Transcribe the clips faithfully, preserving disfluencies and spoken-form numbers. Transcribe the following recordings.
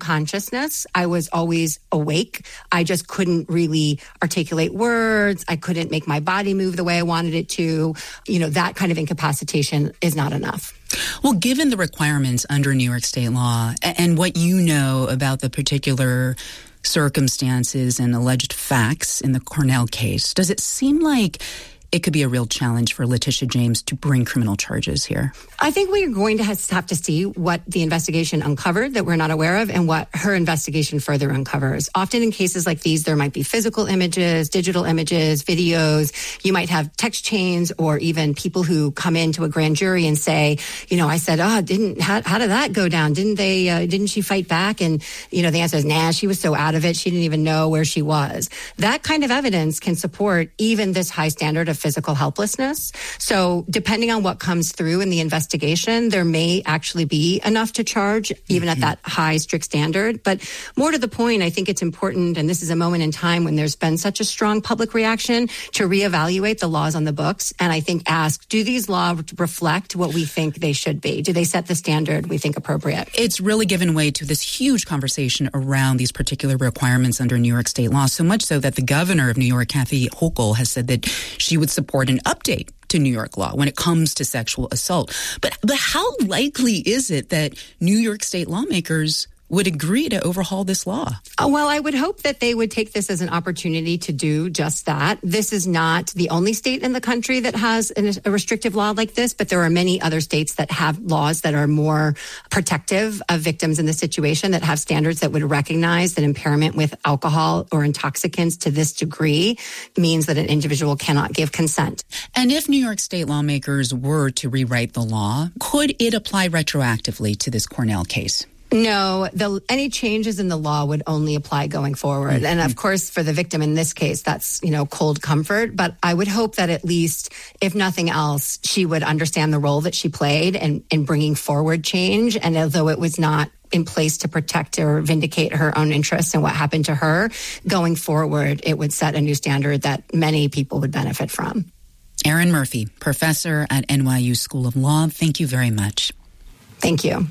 consciousness. I was always awake. I just couldn't really articulate words. I couldn't make my body move the way I wanted it to. You know, that kind of incapacitation is not enough. Well, given the requirements under New York state law and what you know about the particular circumstances and alleged facts in the Cornell case, does it seem like it could be a real challenge for Letitia James to bring criminal charges here? I think we're going to have to see what the investigation uncovered that we're not aware of and what her investigation further uncovers. Often in cases like these, there might be physical images, digital images, videos. You might have text chains or even people who come into a grand jury and say, you know, I said, oh, didn't, how, how did that go down? Didn't they, uh, didn't she fight back? And, you know, the answer is, nah, she was so out of it. She didn't even know where she was. That kind of evidence can support even this high standard of physical helplessness. So depending on what comes through in the investigation, there may actually be enough to charge, even mm-hmm. at that high, strict standard. But more to the point, I think it's important, and this is a moment in time when there's been such a strong public reaction, to reevaluate the laws on the books. And I think ask, do these laws reflect what we think they should be? Do they set the standard we think appropriate? It's really given way to this huge conversation around these particular requirements under New York state law, so much so that the governor of New York, Kathy Hochul, has said that she would support an update to New York law when it comes to sexual assault. But but how likely is it that New York state lawmakers would agree to overhaul this law? Uh, well, I would hope that they would take this as an opportunity to do just that. This is not the only state in the country that has an, a restrictive law like this, but there are many other states that have laws that are more protective of victims in this situation, that have standards that would recognize that impairment with alcohol or intoxicants to this degree means that an individual cannot give consent. And if New York state lawmakers were to rewrite the law, could it apply retroactively to this Cornell case? No, the, any changes in the law would only apply going forward. Mm-hmm. And of course, for the victim in this case, that's, you know, cold comfort. But I would hope that at least, if nothing else, she would understand the role that she played in, in bringing forward change. And although it was not in place to protect or vindicate her own interests and what happened to her, going forward, it would set a new standard that many people would benefit from. Erin Murphy, professor at N Y U School of Law, thank you very much. Thank you.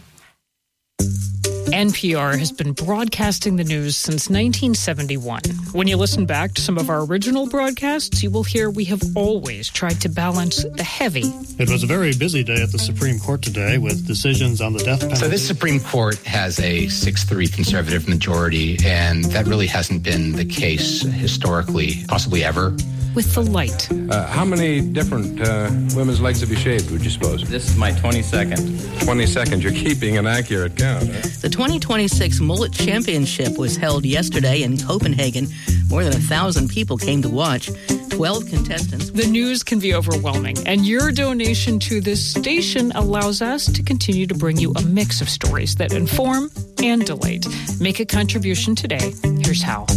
N P R has been broadcasting the news since nineteen seventy-one. When you listen back to some of our original broadcasts, you will hear we have always tried to balance the heavy. It was a very busy day at the Supreme Court today with decisions on the death penalty. So this Supreme Court has a six three conservative majority, and that really hasn't been the case historically, possibly ever. With the light. Uh, how many different uh, women's legs have you shaved, would you suppose? This is my twenty-second. twenty-second. You're keeping an accurate count, huh? The twenty twenty-six Mullet Championship was held yesterday in Copenhagen. More than a thousand people came to watch. twelve contestants. The news can be overwhelming, and your donation to this station allows us to continue to bring you a mix of stories that inform and delight. Make a contribution today. Here's how.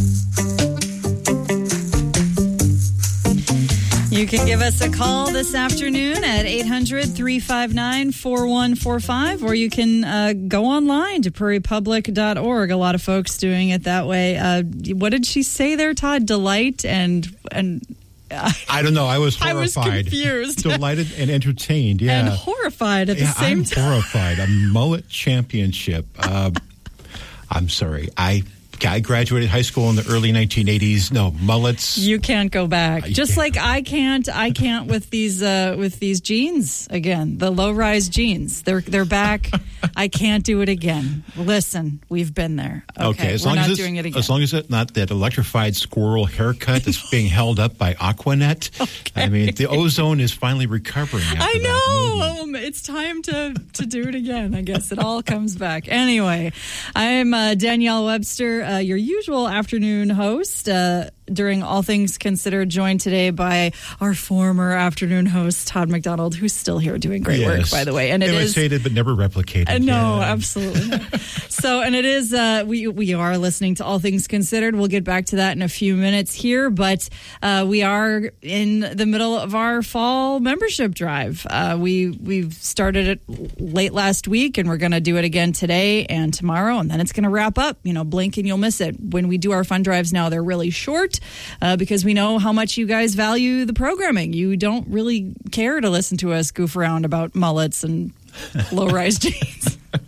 You can give us a call this afternoon at eight hundred, three five nine, four one four five, or you can uh, go online to prairie public dot org. A lot of folks doing it that way. Uh, what did she say there, Todd? Delight and... and uh, I don't know. I was horrified. I was confused. Delighted and entertained, yeah. And horrified at yeah, the same I'm time. I'm horrified. A mullet championship. Uh, I'm sorry. I... I graduated high school in the early nineteen eighties. No, mullets. You can't go back. You Just can't. like I can't. I can't with these uh, with these jeans again. The low rise jeans. They're they're back. I can't do it again. Listen, we've been there. Okay, okay as we're long not as it's, doing it again. As long as it's not that electrified squirrel haircut that's being held up by Aquanet. Okay. I mean, the ozone is finally recovering. After I know. Um, it's time to to do it again. I guess it all comes back. Anyway, I'm uh, Danielle Webster. Uh, your usual afternoon host uh, during All Things Considered, joined today by our former afternoon host, Todd McDonald, who's still here doing great yes. work, by the way. And it Imitated is, but never replicated. Uh, no, yeah. absolutely not. So, and it is, uh, we, we are listening to All Things Considered. We'll get back to that in a few minutes here, but uh, we are in the middle of our fall membership drive. Uh, we, we've started it late last week, and we're going to do it again today and tomorrow, and then it's going to wrap up. You know, blink and you'll miss it. When we do our fund drives now, they're really short uh, because we know how much you guys value the programming. You don't really care to listen to us goof around about mullets and low-rise jeans.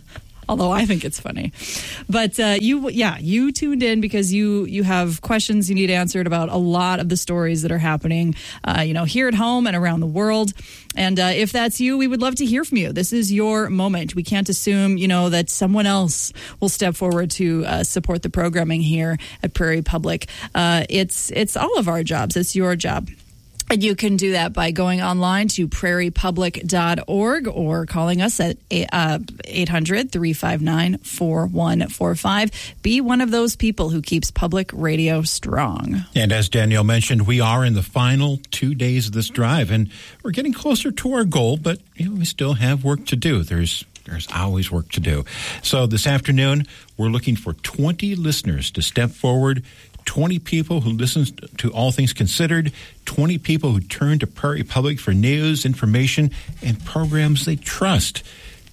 Although I think it's funny. But uh, you, yeah, you tuned in because you you have questions you need answered about a lot of the stories that are happening, uh, you know, here at home and around the world. And uh, if that's you, we would love to hear from you. This is your moment. We can't assume, you know, that someone else will step forward to uh, support the programming here at Prairie Public. Uh, it's it's all of our jobs. It's your job. And you can do that by going online to prairie public dot org or calling us at eight hundred, three five nine, four one four five. Be one of those people who keeps public radio strong. And as Danielle mentioned, we are in the final two days of this drive, and we're getting closer to our goal, but you know, we still have work to do. There's There's always work to do. So this afternoon, we're looking for twenty listeners to step forward, twenty people who listen to All Things Considered, twenty people who turn to Prairie Public for news, information, and programs they trust.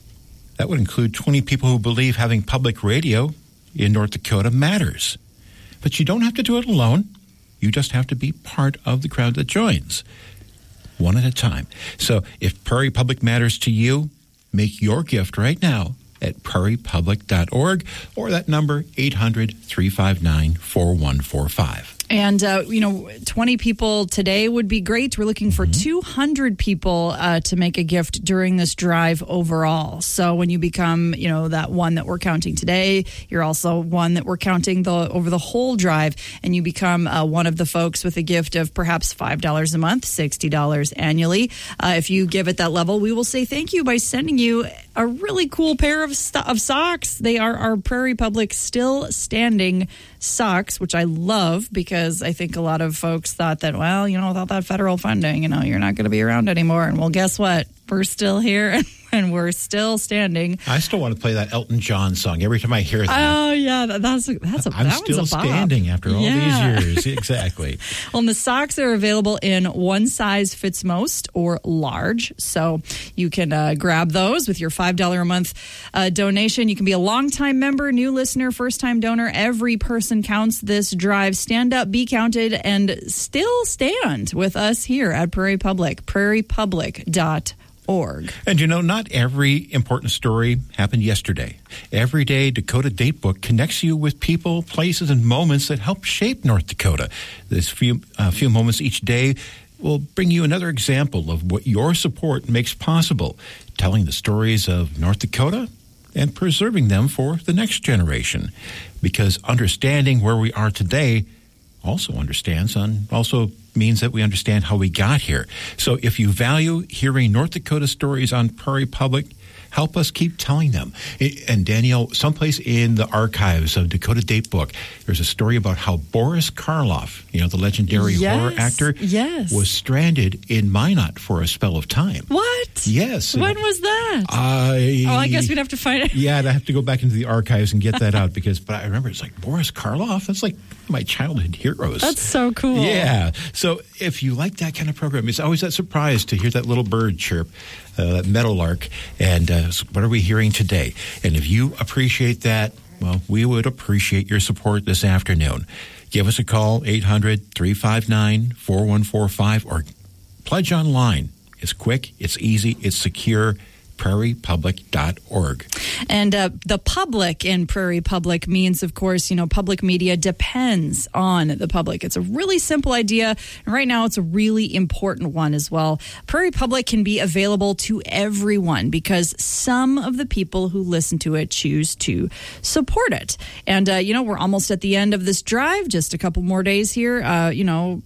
That would include twenty people who believe having public radio in North Dakota matters. But you don't have to do it alone. You just have to be part of the crowd that joins, one at a time. So if Prairie Public matters to you, make your gift right now at prairie public dot org or that number eight hundred, three five nine, four one four five. And, uh, you know, twenty people today would be great. We're looking for mm-hmm. two hundred people uh, to make a gift during this drive overall. So when you become, you know, that one that we're counting today, you're also one that we're counting the over the whole drive, and you become uh, one of the folks with a gift of perhaps five dollars a month, sixty dollars annually. Uh, if you give at that level, we will say thank you by sending you a really cool pair of, st- of socks. They are our Prairie Public Still Standing socks, which I love because I think a lot of folks thought that, well, you know, without that federal funding, you know, you're not going to be around anymore. And well, guess what? We're still here and we're still standing. I still want to play that Elton John song every time I hear that. Oh, yeah. That's, that's a, I'm that still one's a bop. standing after all yeah. these years. Exactly. Well, and the socks are available in one size fits most or large. So you can uh, grab those with your five dollars a month uh, donation. You can be a longtime member, new listener, first-time donor. Every person counts this drive. Stand up, be counted, and still stand with us here at Prairie Public, prairie public dot org. And you know, not every important story happened yesterday. Every day, Dakota Datebook connects you with people, places, and moments that help shape North Dakota. This few uh, few moments each day will bring you another example of what your support makes possible, telling the stories of North Dakota and preserving them for the next generation. Because understanding where we are today also understands on also means that we understand how we got here. So if you value hearing North Dakota stories on Prairie Public, help us keep telling them. And Danielle, someplace in the archives of Dakota Datebook, there's a story about how Boris Karloff, you know, the legendary yes, horror actor, yes. was stranded in Minot for a spell of time. What? Yes. When was that? I, oh, I guess we'd have to find it. Yeah, I'd have to go back into the archives and get that out because, but I remember it's like Boris Karloff. That's like my childhood heroes. That's so cool. Yeah. So if you like that kind of program, it's always that surprise to hear that little bird chirp, uh, that meadowlark, and uh, what are we hearing today? And if you appreciate that, well, we would appreciate your support this afternoon. Give us a call, eight hundred, three five nine, four one four five, or pledge online. It's quick, it's easy, it's secure. prairie public dot org. And uh, the public in Prairie Public means, of course, you know, public media depends on the public. It's a really simple idea. And right now, it's a really important one as well. Prairie Public can be available to everyone because some of the people who listen to it choose to support it. And, uh, you know, we're almost at the end of this drive, just a couple more days here. Uh, you know,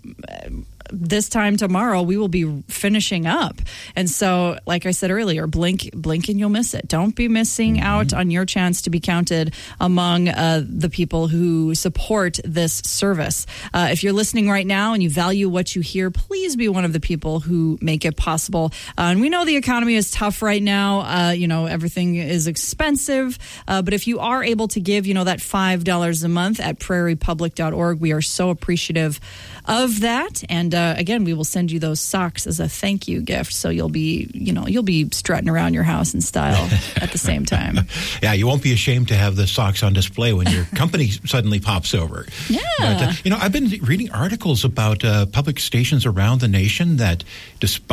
this time tomorrow we will be finishing up, and so like I said earlier, blink blink and you'll miss it. Don't be missing mm-hmm. out on your chance to be counted among uh, the people who support this service. Uh, if you're listening right now and you value what you hear, please be one of the people who make it possible. Uh, and we know the economy is tough right now. Uh, you know, everything is expensive, uh, but if you are able to give, you know, that five dollars a month at prairie public dot org, we are so appreciative of that. And uh, again, we will send you those socks as a thank you gift. So you'll be, you know, you'll be strutting around your house in style at the same time. Yeah, you won't be ashamed to have the socks on display when your company suddenly pops over. Yeah. But, uh, you know, I've been reading articles about uh, public stations around the nation that despite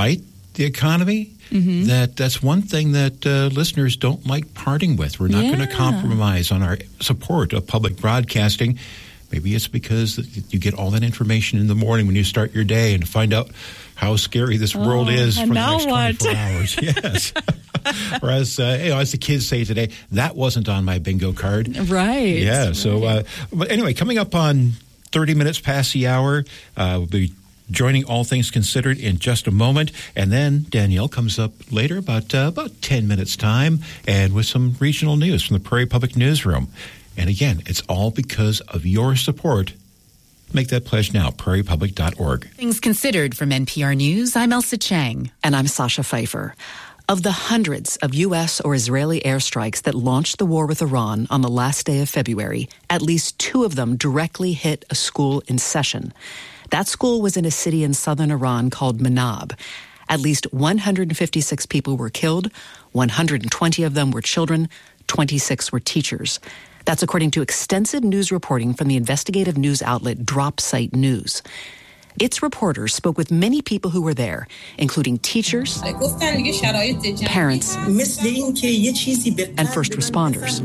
the economy, mm-hmm. that that's one thing that uh, listeners don't like parting with. We're not yeah. going to compromise on our support of public broadcasting. Maybe it's because you get all that information in the morning when you start your day and find out how scary this oh, world is for the next twenty-four hours. Yes. Whereas, uh, you know, as the kids say today, that wasn't on my bingo card. Right. Yeah. Right. So, uh, but anyway, coming up on thirty minutes past the hour, uh, we'll be joining All Things Considered in just a moment. And then Danielle comes up later, about, uh, about ten minutes time, and with some regional news from the Prairie Public Newsroom. And again, it's all because of your support. Make that pledge now, prairie public dot org. Things Considered from N P R News, I'm Elsa Chang. And I'm Sasha Pfeiffer. Of the hundreds of U S or Israeli airstrikes that launched the war with Iran on the last day of February, at least two of them directly hit a school in session. That school was in a city in southern Iran called Manab. At least one hundred fifty-six people were killed, one hundred twenty of them were children, twenty-six were teachers. That's according to extensive news reporting from the investigative news outlet Dropsite News. Its reporters spoke with many people who were there, including teachers, parents, and first responders.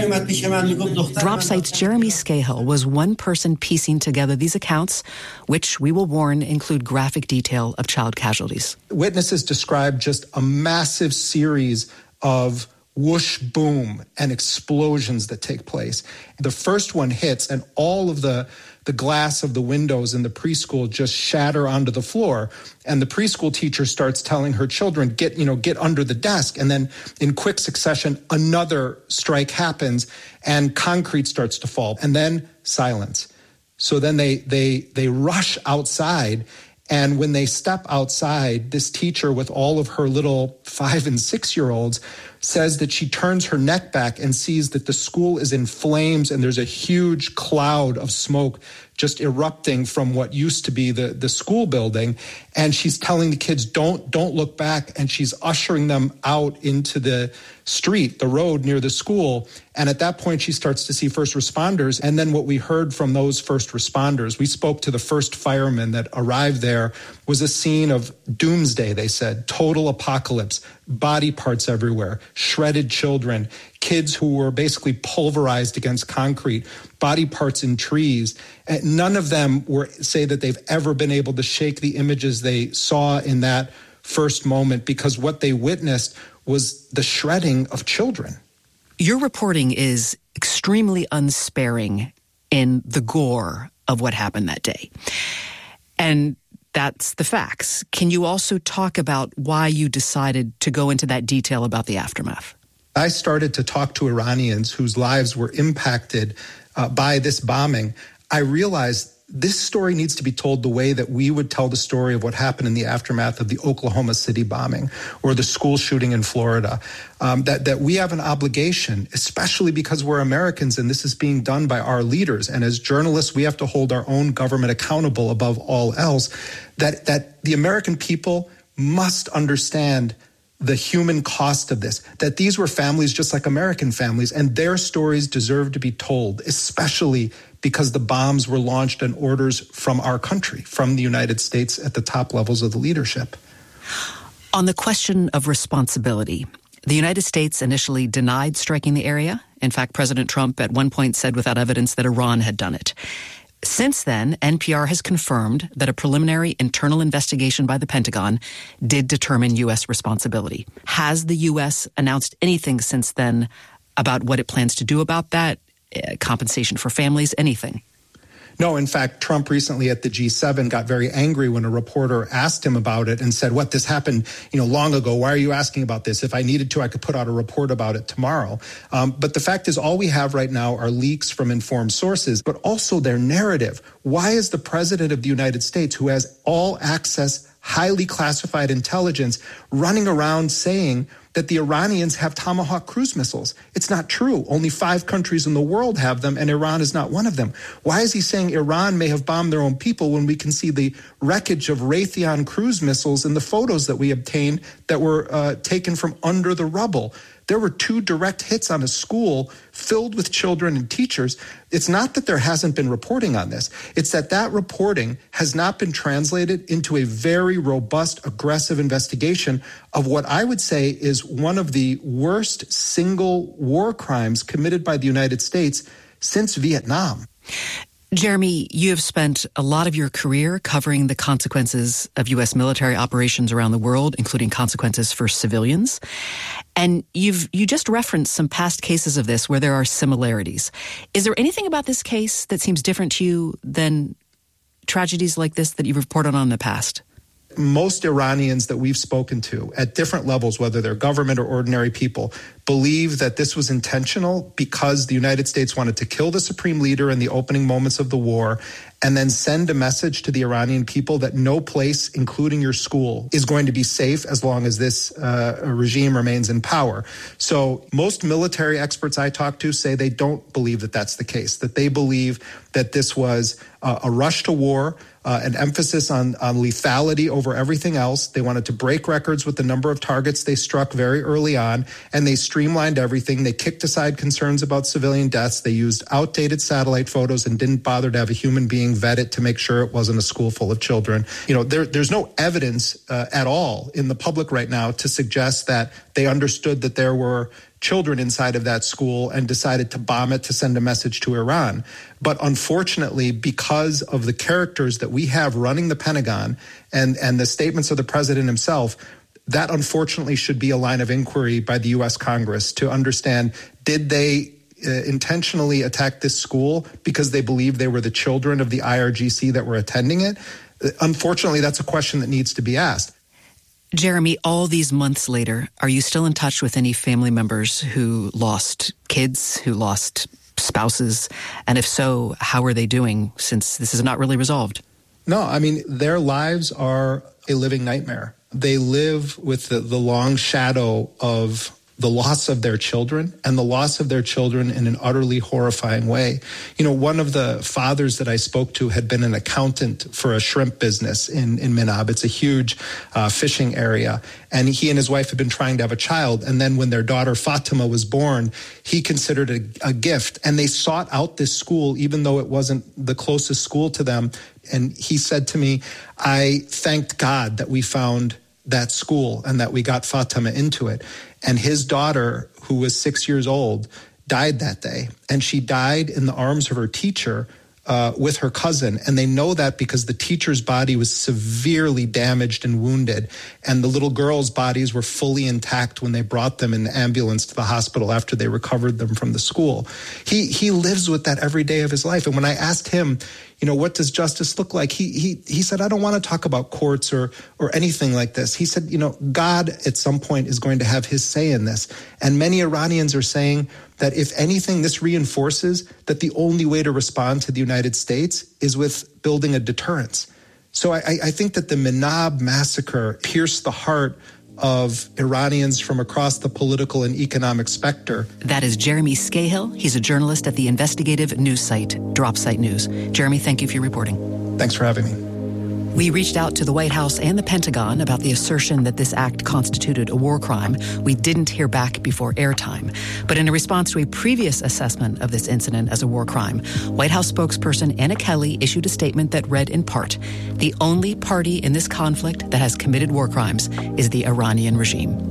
Dropsite's Jeremy Scahill was one person piecing together these accounts, which, we will warn, include graphic detail of child casualties. Witnesses described just a massive series of whoosh, boom, and explosions that take place. The first one hits, and all of the, the glass of the windows in the preschool just shatter onto the floor. And the preschool teacher starts telling her children, get, you know, get under the desk. And then in quick succession, another strike happens, and concrete starts to fall. And then silence. So then they they they rush outside. And when they step outside, this teacher with all of her little five and six-year-olds says that she turns her neck back and sees that the school is in flames and there's a huge cloud of smoke just erupting from what used to be the, the school building. And she's telling the kids, don't, don't look back. And she's ushering them out into the street, the road near the school. And at that point, she starts to see first responders. And then what we heard from those first responders, we spoke to the first firemen that arrived there, was a scene of doomsday, they said, total apocalypse, body parts everywhere, shredded children, kids who were basically pulverized against concrete, body parts in trees. And none of them were say that they've ever been able to shake the images they saw in that first moment, because what they witnessed was the shredding of children. Your reporting is extremely unsparing in the gore of what happened that day. And that's the facts. Can you also talk about why you decided to go into that detail about the aftermath? I started to talk to Iranians whose lives were impacted uh, by this bombing. I realized this story needs to be told the way that we would tell the story of what happened in the aftermath of the Oklahoma City bombing or the school shooting in Florida. Um, that, that we have an obligation, especially because we're Americans and this is being done by our leaders. And as journalists, we have to hold our own government accountable above all else, that, that the American people must understand the human cost of this, that these were families just like American families, and their stories deserve to be told, especially because the bombs were launched on orders from our country, from the United States at the top levels of the leadership. On the question of responsibility, the United States initially denied striking the area. In fact, President Trump at one point said without evidence that Iran had done it. Since then, N P R has confirmed that a preliminary internal investigation by the Pentagon did determine U S responsibility. Has the U S announced anything since then about what it plans to do about that? Uh, compensation for families, anything? No, in fact, Trump recently at the G seven got very angry when a reporter asked him about it and said, what, this happened, you know, long ago. Why are you asking about this? If I needed to, I could put out a report about it tomorrow. Um, but the fact is, all we have right now are leaks from informed sources, but also their narrative. Why is the president of the United States, who has all access, highly classified intelligence, running around saying that the Iranians have Tomahawk cruise missiles? It's not true. Only five countries in the world have them, and Iran is not one of them. Why is he saying Iran may have bombed their own people when we can see the wreckage of Raytheon cruise missiles in the photos that we obtained that were uh, taken from under the rubble? There were two direct hits on a school filled with children and teachers. It's not that there hasn't been reporting on this. It's that that reporting has not been translated into a very robust, aggressive investigation of what I would say is one of the worst single war crimes committed by the United States since Vietnam. Jeremy, you have spent a lot of your career covering the consequences of U S military operations around the world, including consequences for civilians. And you've you just referenced some past cases of this where there are similarities. Is there anything about this case that seems different to you than tragedies like this that you've reported on in the past? Most Iranians that we've spoken to at different levels, whether they're government or ordinary people, believe that this was intentional because the United States wanted to kill the supreme leader in the opening moments of the war and then send a message to the Iranian people that no place, including your school, is going to be safe as long as this uh, regime remains in power. So most military experts I talk to say they don't believe that that's the case, that they believe that this was uh, a rush to war, uh, an emphasis on, on lethality over everything else. They wanted to break records with the number of targets they struck very early on, and they streamlined everything. They kicked aside concerns about civilian deaths. They used outdated satellite photos and didn't bother to have a human being vet it to make sure it wasn't a school full of children. You know, there, there's no evidence uh, at all in the public right now to suggest that they understood that there were children inside of that school and decided to bomb it to send a message to Iran. But unfortunately, because of the characters that we have running the Pentagon and, and the statements of the president himself, that unfortunately should be a line of inquiry by the U S Congress to understand, did they uh, intentionally attack this school because they believed they were the children of the I R G C that were attending it? Uh, unfortunately, that's a question that needs to be asked. Jeremy, all these months later, are you still in touch with any family members who lost kids, who lost spouses? And if so, how are they doing since this is not really resolved? No, I mean, their lives are a living nightmare. They live with the, the long shadow of the loss of their children and the loss of their children in an utterly horrifying way. You know, one of the fathers that I spoke to had been an accountant for a shrimp business in, in Minab. It's a huge uh, fishing area. And he and his wife had been trying to have a child. And then when their daughter Fatima was born, he considered it a, a gift. And they sought out this school, even though it wasn't the closest school to them. And he said to me, I thanked God that we found that school and that we got Fatima into it. And his daughter, who was six years old, died that day. And she died in the arms of her teacher uh, with her cousin. And they know that because the teacher's body was severely damaged and wounded. And the little girls' bodies were fully intact when they brought them in the ambulance to the hospital after they recovered them from the school. He he lives with that every day of his life. And when I asked him, you know, what does justice look like? He he he said, I don't want to talk about courts or or anything like this. He said, you know, God at some point is going to have his say in this. And many Iranians are saying that if anything, this reinforces that the only way to respond to the United States is with building a deterrence. So I, I think that the Minab massacre pierced the heart of Iranians from across the political and economic specter. That is Jeremy Scahill. He's a journalist at the investigative news site, Dropsite News. Jeremy, thank you for your reporting. Thanks for having me. We reached out to the White House and the Pentagon about the assertion that this act constituted a war crime. We didn't hear back before airtime. But in a response to a previous assessment of this incident as a war crime, White House spokesperson Anna Kelly issued a statement that read in part, the only party in this conflict that has committed war crimes is the Iranian regime.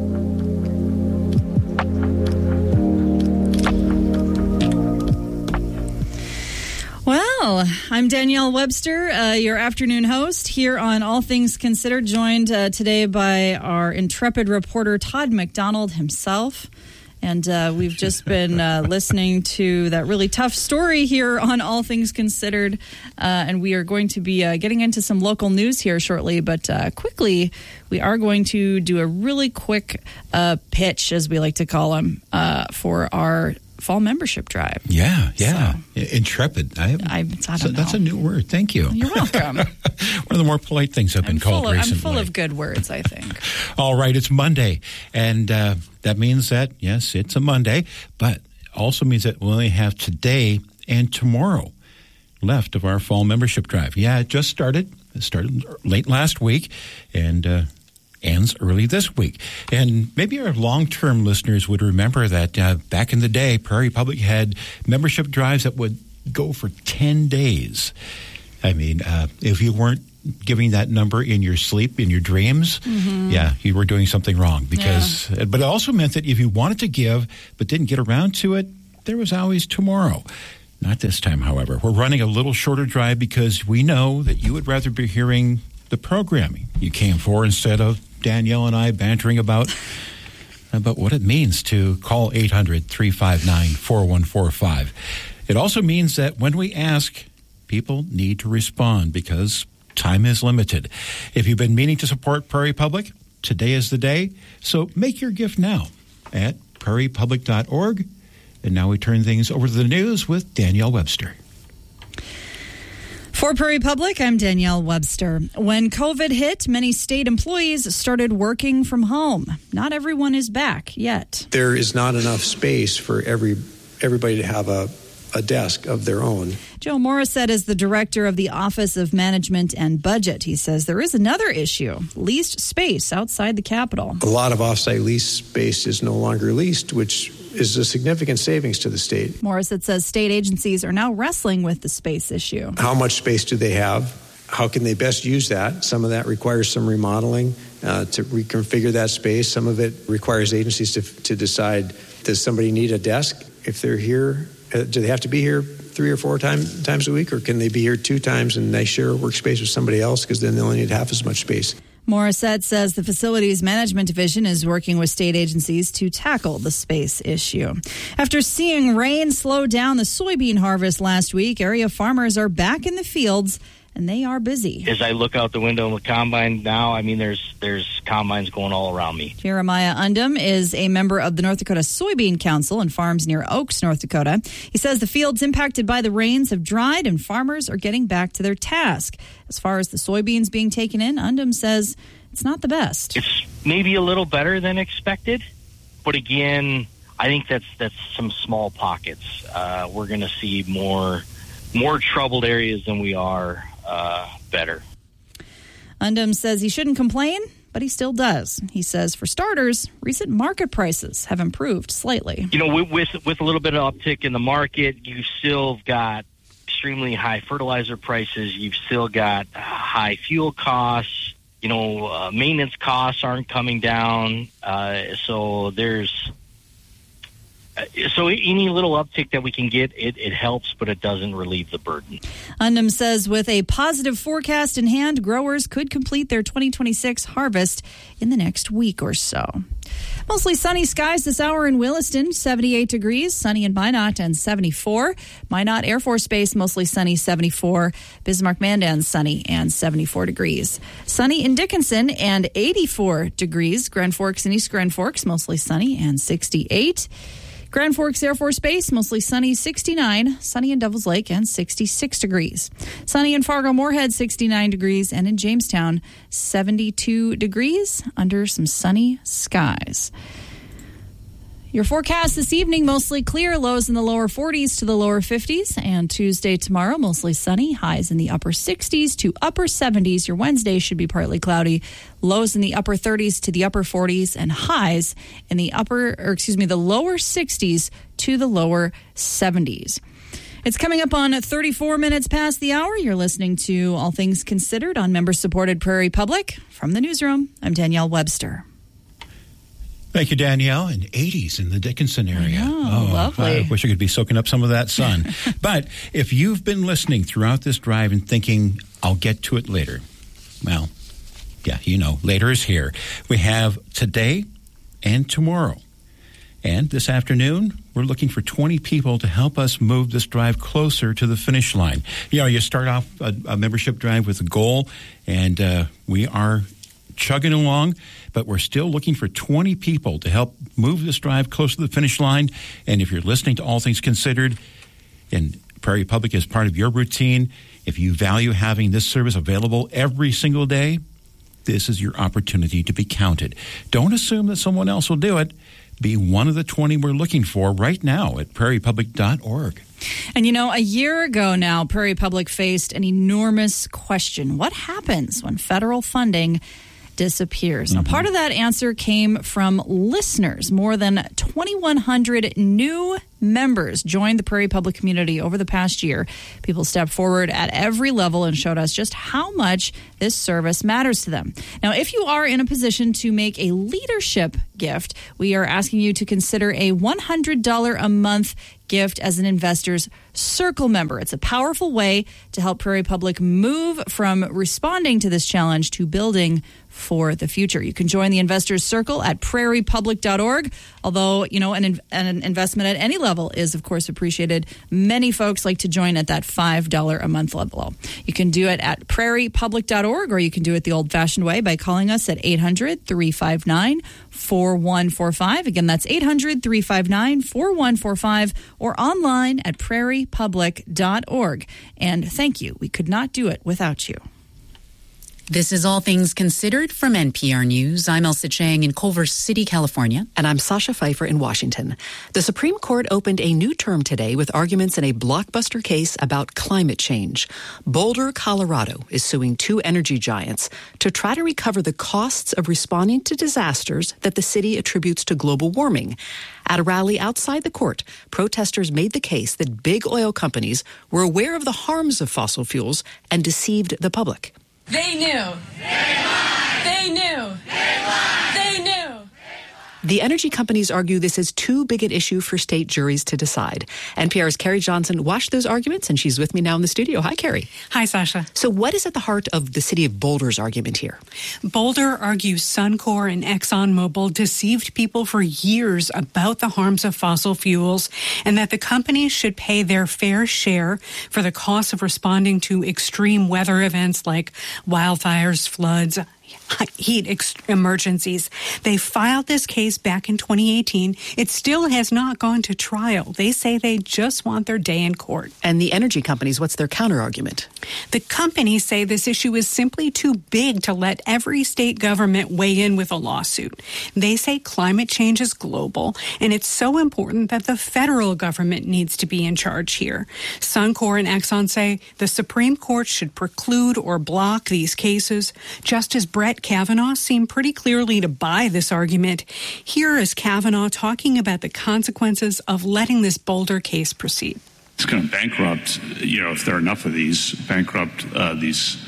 Well, I'm Danielle Webster, uh, your afternoon host here on All Things Considered, joined uh, today by our intrepid reporter Todd McDonald himself. And uh, we've just been uh, listening to that really tough story here on All Things Considered. Uh, and we are going to be uh, getting into some local news here shortly. But uh, quickly, we are going to do a really quick uh, pitch, as we like to call them, uh, for our fall membership drive. Yeah, yeah. So, intrepid. I, I, I don't so know. That's a new word. Thank you. You're welcome. One of the more polite things I've been I'm called full of, recently. I'm full of good words, I think. All right, it's Monday. And uh, that means that, yes, it's a Monday, but also means that we only have today and tomorrow left of our fall membership drive. Yeah, it just started. It started late last week, and uh, ends early this week. And maybe our long-term listeners would remember that uh, back in the day, Prairie Public had membership drives that would go for ten days. I mean, uh, if you weren't giving that number in your sleep, in your dreams, mm-hmm. yeah, you were doing something wrong. Because, yeah. But it also meant that if you wanted to give but didn't get around to it, there was always tomorrow. Not this time, however. We're running a little shorter drive because we know that you would rather be hearing the programming you came for instead of Danielle and I bantering about about what it means to call eight hundred, three five nine, four one four five. It also means that when we ask, people need to respond because time is limited. If you've been meaning to support Prairie Public, today is the day. So make your gift now at prairie public dot org. And now we turn things over to the news with Danielle Webster. For Prairie Public, I'm Danielle Webster. When COVID hit, many state employees started working from home. Not everyone is back yet. There is not enough space for every everybody to have a, a desk of their own. Joe Morissette is the director of the Office of Management and Budget. He says there is another issue, leased space outside the Capitol. A lot of off-site lease space is no longer leased, which is a significant savings to the state. Morissette says state agencies are now wrestling with the space issue. How much space do they have? How can they best use that? Some of that requires some remodeling uh, to reconfigure that space. Some of it requires agencies to, to decide, does somebody need a desk? If they're here, uh, do they have to be here three or four time, times a week, or can they be here two times and they share a workspace with somebody else because then they only need half as much space? Morissette says the Facilities Management Division is working with state agencies to tackle the space issue. After seeing rain slow down the soybean harvest last week, area farmers are back in the fields, and they are busy. As I look out the window of the combine now, I mean, there's there's combines going all around me. Jeremiah Undum is a member of the North Dakota Soybean Council and farms near Oaks, North Dakota. He says the fields impacted by the rains have dried and farmers are getting back to their task. As far as the soybeans being taken in, Undum says it's not the best. It's maybe a little better than expected, but again, I think that's that's some small pockets. Uh, we're going to see more more troubled areas than we are uh, better. Undum says he shouldn't complain, but he still does. He says, for starters, recent market prices have improved slightly. You know, with with, with a little bit of uptick in the market, you've still got extremely high fertilizer prices. You've still got uh, high fuel costs. You know, uh, maintenance costs aren't coming down. Uh, so there's uh, so any little uptick that we can get, it, it helps, but it doesn't relieve the burden. Undum says with a positive forecast in hand, growers could complete their twenty twenty-six harvest in the next week or so. Mostly sunny skies this hour in Williston, seventy-eight degrees. Sunny in Minot and seventy-four. Minot Air Force Base, mostly sunny, seventy-four. Bismarck-Mandan, sunny and seventy-four degrees. Sunny in Dickinson and eighty-four degrees. Grand Forks and East Grand Forks, mostly sunny and sixty-eight. Grand Forks Air Force Base, mostly sunny, sixty-nine. Sunny in Devils Lake and sixty-six degrees. Sunny in Fargo-Moorhead, sixty-nine degrees. And in Jamestown, seventy-two degrees under some sunny skies. Your forecast this evening, mostly clear, lows in the lower forties to the lower fifties. And Tuesday, tomorrow, mostly sunny, highs in the upper sixties to upper seventies. Your Wednesday should be partly cloudy, lows in the upper thirties to the upper forties, and highs in the upper, or excuse me, the lower sixties to the lower seventies. It's coming up on thirty-four minutes past the hour. You're listening to All Things Considered on member-supported Prairie Public. From the newsroom, I'm Danielle Webster. Thank you, Danielle. And eighties in the Dickinson area. Oh, oh, lovely. I wish I could be soaking up some of that sun. But if you've been listening throughout this drive and thinking, I'll get to it later, well, yeah, you know, later is here. We have today and tomorrow. And this afternoon, we're looking for twenty people to help us move this drive closer to the finish line. You know, you start off a, a membership drive with a goal, and uh, we are chugging along, but we're still looking for twenty people to help move this drive close to the finish line. And if you're listening to All Things Considered, and Prairie Public is part of your routine, if you value having this service available every single day, this is your opportunity to be counted. Don't assume that someone else will do it. Be one of the twenty we're looking for right now at prairie public dot org. And, you know, a year ago now, Prairie Public faced an enormous question. What happens when federal funding disappears. Mm-hmm. Now, part of that answer came from listeners. More than twenty-one hundred new members joined the Prairie Public community over the past year. People stepped forward at every level and showed us just how much this service matters to them. Now, if you are in a position to make a leadership gift, we are asking you to consider a one hundred dollars a month gift as an Investors Circle member. It's a powerful way to help Prairie Public move from responding to this challenge to building for the future. You can join the Investors Circle at prairie public dot org. Although, you know, an, an investment at any level is, of course, appreciated. Many folks like to join at that five dollars a month level. You can do it at prairie public dot org, or you can do it the old-fashioned way by calling us at eight hundred, three five nine, four one four five. Again, that's eight hundred, three five nine, four one four five, or online at prairie public dot org. And thank you. We could not do it without you. This is All Things Considered from N P R News. I'm Elsa Chang in Culver City, California. And I'm Sasha Pfeiffer in Washington. The Supreme Court opened a new term today with arguments in a blockbuster case about climate change. Boulder, Colorado is suing two energy giants to try to recover the costs of responding to disasters that the city attributes to global warming. At a rally outside the court, protesters made the case that big oil companies were aware of the harms of fossil fuels and deceived the public. They knew. They lied. They knew. They lied. They knew. The energy companies argue this is too big an issue for state juries to decide. N P R's Carrie Johnson watched those arguments, and she's with me now in the studio. Hi, Carrie. Hi, Sasha. So what is at the heart of the city of Boulder's argument here? Boulder argues Suncor and ExxonMobil deceived people for years about the harms of fossil fuels, and that the companies should pay their fair share for the cost of responding to extreme weather events like wildfires, floods, heat ex- emergencies. They filed this case back in twenty eighteen. It still has not gone to trial. They say they just want their day in court. And the energy companies, what's their counter-argument? The companies say this issue is simply too big to let every state government weigh in with a lawsuit. They say climate change is global, and it's so important that the federal government needs to be in charge here. Suncor and Exxon say the Supreme Court should preclude or block these cases. Justice Brett Kavanaugh seemed pretty clearly to buy this argument. Here is Kavanaugh talking about the consequences of letting this Boulder case proceed. It's going to bankrupt, you know, if there are enough of these, bankrupt uh, these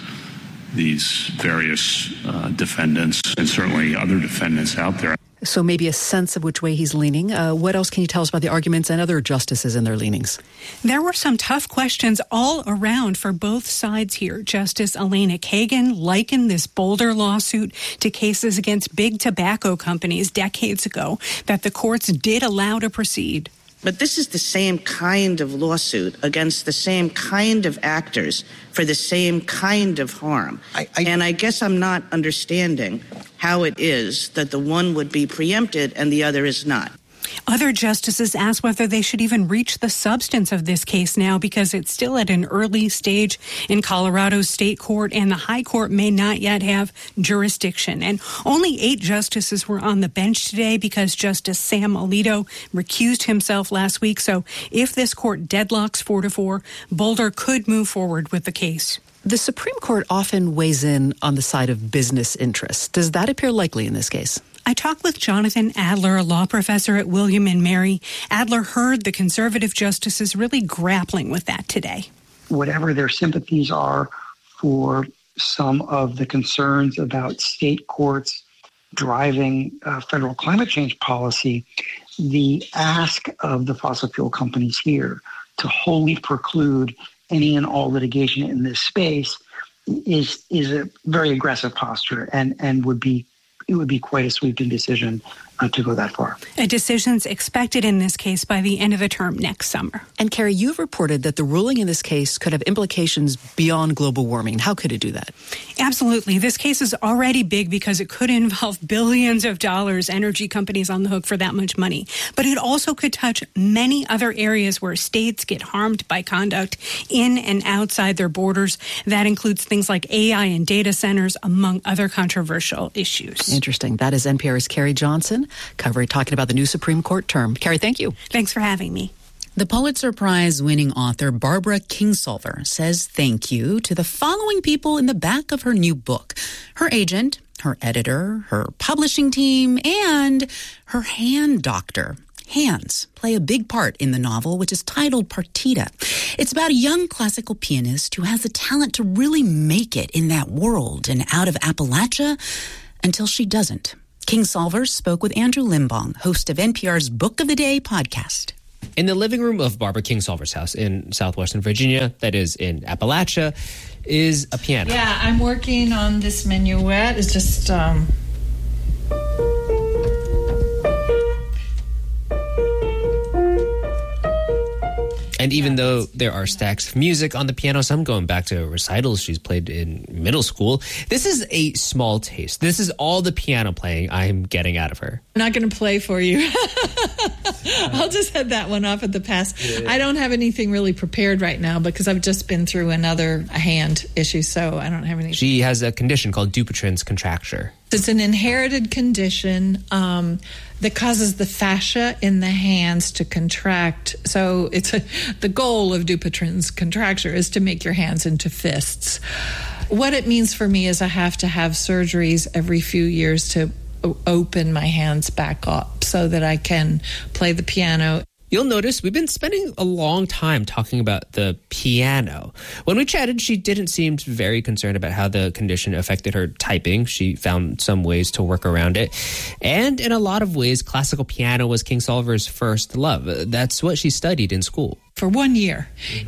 these various uh, defendants and certainly other defendants out there. So maybe a sense of which way he's leaning. Uh, what else can you tell us about the arguments and other justices and their leanings? There were some tough questions all around for both sides here. Justice Elena Kagan likened this Boulder lawsuit to cases against big tobacco companies decades ago that the courts did allow to proceed. But this is the same kind of lawsuit against the same kind of actors for the same kind of harm. I, I, and I guess I'm not understanding how it is that the one would be preempted and the other is not. Other justices asked whether they should even reach the substance of this case now because it's still at an early stage in Colorado's state court and the high court may not yet have jurisdiction. And only eight justices were on the bench today because Justice Sam Alito recused himself last week. So if this court deadlocks four to four, Boulder could move forward with the case. The Supreme Court often weighs in on the side of business interests. Does that appear likely in this case? I talked with Jonathan Adler, a law professor at William and Mary. Adler heard the conservative justices really grappling with that today. Whatever their sympathies are for some of the concerns about state courts driving uh, federal climate change policy, the ask of the fossil fuel companies here to wholly preclude any and all litigation in this space is is a very aggressive posture and, and would be it would be quite a sweeping decision uh, to go that far. A decision's expected in this case by the end of the term next summer. And Carrie, you've reported that the ruling in this case could have implications beyond global warming. How could it do that? Absolutely. This case is already big because it could involve billions of dollars, energy companies on the hook for that much money. But it also could touch many other areas where states get harmed by conduct in and outside their borders. That includes things like A I and data centers, among other controversial issues. Interesting. That is N P R's Carrie Johnson, covering talking about the new Supreme Court term. Carrie, thank you. Thanks for having me. The Pulitzer Prize-winning author Barbara Kingsolver says thank you to the following people in the back of her new book. Her agent, her editor, her publishing team, and her hand doctor. Hands play a big part in the novel, which is titled Partita. It's about a young classical pianist who has the talent to really make it in that world and out of Appalachia until she doesn't. Kingsolver spoke with Andrew Limbong, host of N P R's Book of the Day podcast. In the living room of Barbara Kingsolver's house in southwestern Virginia, that is in Appalachia, is a piano. Yeah, I'm working on this minuet. It's just... Um And even though there are stacks of music on the piano, some going back to recitals she's played in middle school, this is a small taste. This is all the piano playing I'm getting out of her. I'm not going to play for you. I'll just head that one off at the pass. Yeah. I don't have anything really prepared right now because I've just been through another hand issue, so I don't have anything. She has a condition called Dupuytren's contracture. It's an inherited condition um, that causes the fascia in the hands to contract. So it's a, the goal of Dupuytren's contracture is to make your hands into fists. What it means for me is I have to have surgeries every few years to open my hands back up so that I can play the piano. You'll notice we've been spending a long time talking about the piano. When we chatted, she didn't seem very concerned about how the condition affected her typing. She found some ways to work around it. And in a lot of ways, classical piano was Kingsolver's first love. That's what she studied in school. For one year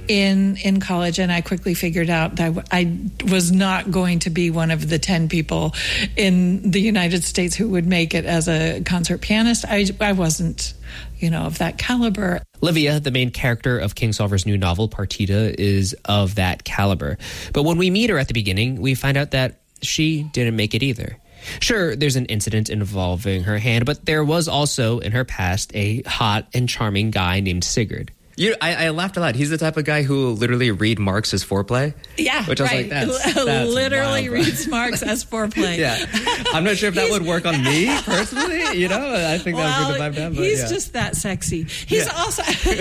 in in college, and I quickly figured out that I was not going to be one of the ten people in the United States who would make it as a concert pianist. I, I wasn't, you know, of that caliber. Livia, the main character of Kingsolver's new novel, Partita, is of that caliber. But when we meet her at the beginning, we find out that she didn't make it either. Sure, there's an incident involving her hand, but there was also, in her past, a hot and charming guy named Sigurd. You, I, I laughed a lot. He's the type of guy who will literally read Marx as foreplay. Yeah, which I was right. like, that's, that's literally wild, reads Marx as foreplay. Yeah, I'm not sure if that would work on me personally. You know, I think well, that would be the vibe down. But he's yeah. just that sexy. He's yeah. also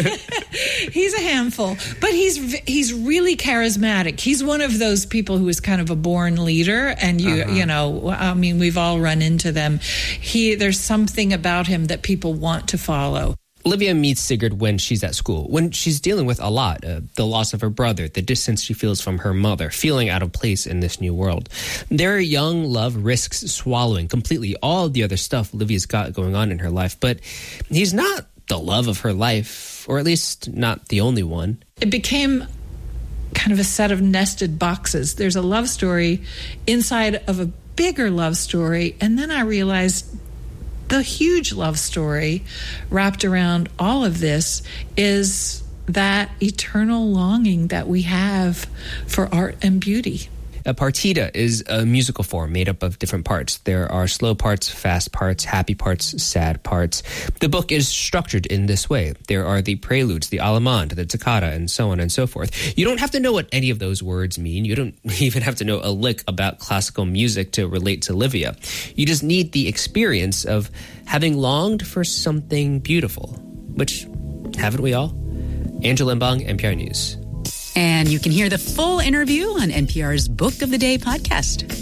he's a handful, but he's he's really charismatic. He's one of those people who is kind of a born leader, and you uh-huh. you know, I mean, we've all run into them. He there's something about him that people want to follow. Livia meets Sigurd when she's at school, when she's dealing with a lot, uh, the loss of her brother, the distance she feels from her mother, feeling out of place in this new world. Their young love risks swallowing completely all the other stuff Livia's got going on in her life, but he's not the love of her life, or at least not the only one. It became kind of a set of nested boxes. There's a love story inside of a bigger love story, and then I realized the huge love story wrapped around all of this is that eternal longing that we have for art and beauty. A partita is a musical form made up of different parts. There are slow parts, fast parts, happy parts, sad parts. The book is structured in this way. There are the preludes, the allemande, the toccata, and so on and so forth. You don't have to know what any of those words mean. You don't even have to know a lick about classical music to relate to Livia. You just need the experience of having longed for something beautiful, which haven't we all? Andrew Limbong, N P R News. And you can hear the full interview on N P R's Book of the Day podcast.